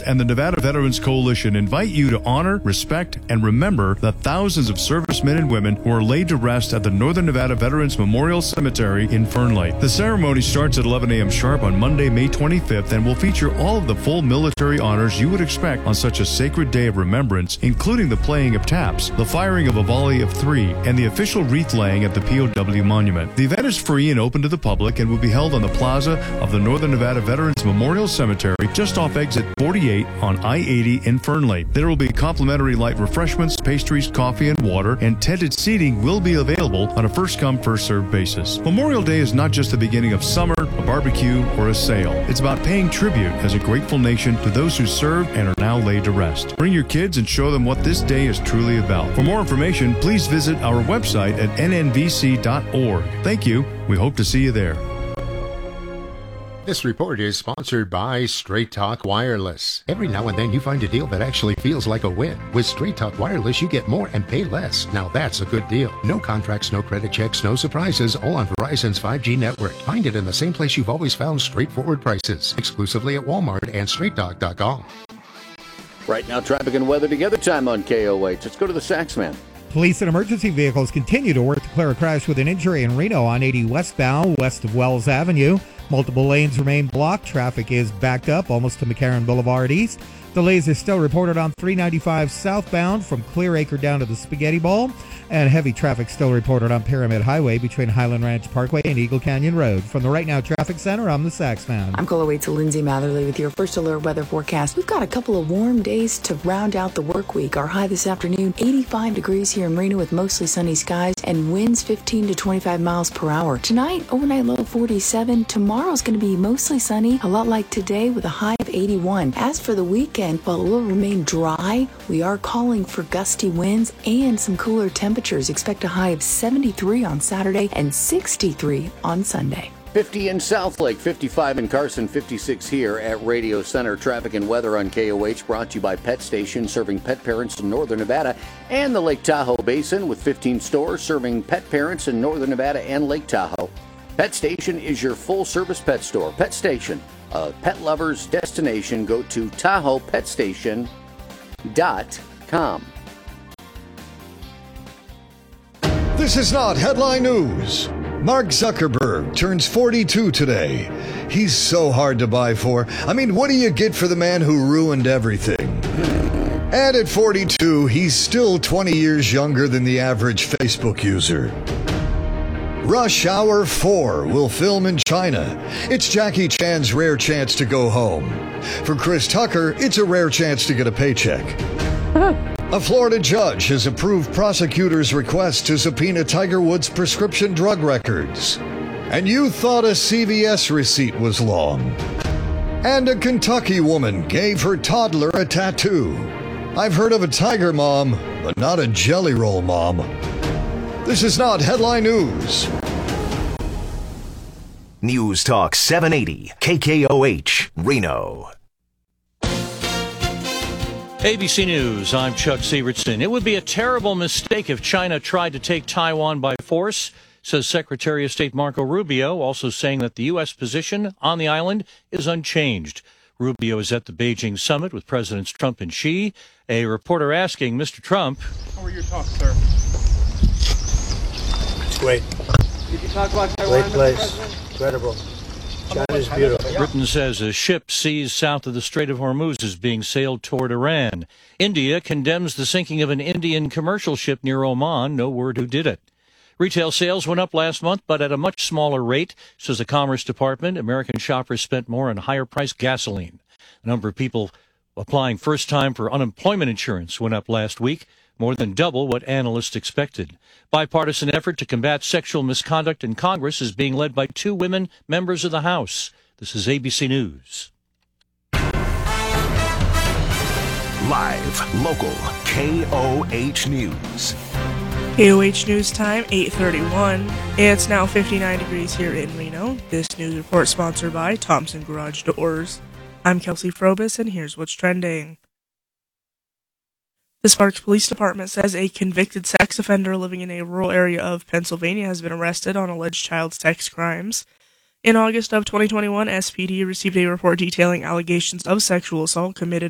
and the Nevada Veterans Coalition invite you to honor, respect, and remember the thousands of servicemen and women who are laid to rest at the Northern Nevada Veterans Memorial Cemetery in Fern Lake. The ceremony starts at 11 a.m. sharp on Monday, May 25th, and will feature all of the full military honors you would expect on such a sacred day of remembrance, including the playing of taps, the firing of a volley of 3, and the official wreath laying at the POW Monument. The event is free and open to the public and will be held on the plaza of the Northern Nevada Veterans Memorial Cemetery, just off exit 48 on I-80 in Fern Lake. There will be complimentary light refreshments, pastries, coffee, and water, and tented seating will be available on a first-come, first-served basis. Memorial Day is not just the beginning of summer, a barbecue, or a sale. It's about paying tribute as a grateful nation to those who served and are now laid to rest. Bring your kids and show them what this day is truly about. For more information, please visit our website at nnvc.org. Thank you. We hope to see you there. This report is sponsored by Straight Talk Wireless. Every now and then you find a deal that actually feels like a win. With Straight Talk Wireless, you get more and pay less. Now that's a good deal. No contracts, no credit checks, no surprises, all on Verizon's 5G network. Find it in the same place you've always found straightforward prices, exclusively at Walmart and StraightTalk.com. Right now, traffic and weather together time on KOH. Let's go to the Saxman. Police and emergency vehicles continue to work to clear a crash with an injury in Reno on 80 westbound, west of Wells Avenue. Multiple lanes remain blocked. Traffic is backed up almost to McCarran Boulevard East. Delays are still reported on 395 southbound from Clear Acre down to the Spaghetti Bowl. And heavy traffic still reported on Pyramid Highway between Highland Ranch Parkway and Eagle Canyon Road. From the Right Now Traffic Center, I'm the Saxman. I'm Cola Waits to Lindsay Matherly with your first alert weather forecast. We've got a couple of warm days to round out the work week. Our high this afternoon, 85 degrees here in Reno with mostly sunny skies and winds 15 to 25 miles per hour. Tonight, overnight low 47. Tomorrow's going to be mostly sunny, a lot like today with a high of 81. As for the weekend, while it will remain dry, we are calling for gusty winds and some cooler temperatures. Expect a high of 73 on Saturday and 63 on Sunday. 50 in Southlake, 55 in Carson, 56 here at Radio Center. Traffic and weather on KOH brought to you by Pet Station, serving pet parents in Northern Nevada and the Lake Tahoe Basin with 15 stores serving pet parents in Northern Nevada and Lake Tahoe. Pet Station is your full-service pet store. Pet Station, a pet lover's destination. Go to TahoePetStation.com. This is not headline news. Mark Zuckerberg turns 42 today. He's so hard to buy for. I mean, what do you get for the man who ruined everything? And at 42, he's still 20 years younger than the average Facebook user. Rush Hour 4 will film in China. It's Jackie Chan's rare chance to go home. For Chris Tucker, it's a rare chance to get a paycheck. A Florida judge has approved prosecutors' request to subpoena Tiger Woods' prescription drug records. And you thought a CVS receipt was long. And a Kentucky woman gave her toddler a tattoo. I've heard of a tiger mom, but not a jelly roll mom. This is not headline news. News Talk 780, KKOH, Reno. ABC News, I'm Chuck Sievertson. It would be a terrible mistake if China tried to take Taiwan by force, says Secretary of State Marco Rubio, also saying that the U.S. position on the island is unchanged. Rubio is at the Beijing summit with Presidents Trump and Xi. A reporter asking Mr. Trump, "How were your talks, sir?" It's great. Did you talk about Taiwan, great place. Incredible. China's beautiful. Britain says a ship seized south of the Strait of Hormuz is being sailed toward Iran. India condemns the sinking of an Indian commercial ship near Oman. No word who did it. Retail sales went up last month, but at a much smaller rate, says the Commerce Department. American shoppers spent more on higher-priced gasoline. The number of people applying first time for unemployment insurance went up last week, more than double what analysts expected. Bipartisan effort to combat sexual misconduct in Congress is being led by 2 women members of the House. This is ABC News. Live, local, KOH News. KOH News Time, 8:31. It's now 59 degrees here in Reno. This news report sponsored by Thompson Garage Doors. I'm Kelsey Frobis, and here's what's trending. The Sparks Police Department says a convicted sex offender living in a rural area of Pennsylvania has been arrested on alleged child sex crimes. In August of 2021, SPD received a report detailing allegations of sexual assault committed